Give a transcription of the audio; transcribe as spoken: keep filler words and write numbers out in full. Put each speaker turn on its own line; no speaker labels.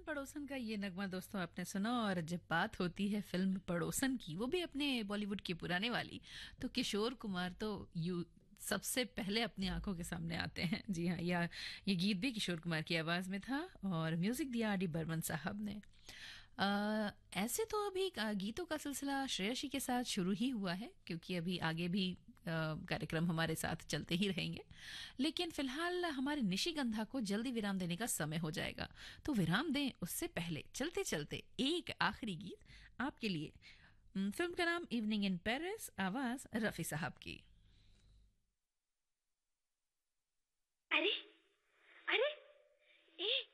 अड़ोसन पड़ोसन का ये नगमा दोस्तों आपने सुना। और जब बात होती है फिल्म पड़ोसन की, वो भी अपने बॉलीवुड की पुराने वाली, तो किशोर कुमार तो यू सबसे पहले अपनी आंखों के सामने आते हैं। जी हाँ, या ये गीत भी किशोर कुमार की आवाज में था और म्यूजिक दिया आर डी बर्मन साहब ने। अ, ऐसे तो अभी अ, गीतों का सिलसिला श्रेयसी के साथ शुरू ही हुआ है, क्योंकि अभी आगे भी अ, कार्यक्रम हमारे साथ चलते ही रहेंगे। लेकिन फिलहाल हमारे निशिगंधा को जल्दी विराम देने का समय हो जाएगा, तो विराम दें उससे पहले चलते चलते एक आखिरी गीत आपके लिए। अम, फिल्म का नाम इवनिंग इन पेरिस, आवाज रफी साहब की।
अरे अरे ए